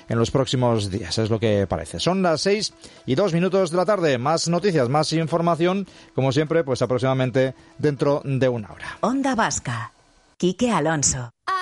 en los próximos días, es lo que parece. Son las 6:02 de la tarde. Más noticias, más información, como siempre, pues aproximadamente dentro de una hora. Onda Vasca, Quique Alonso.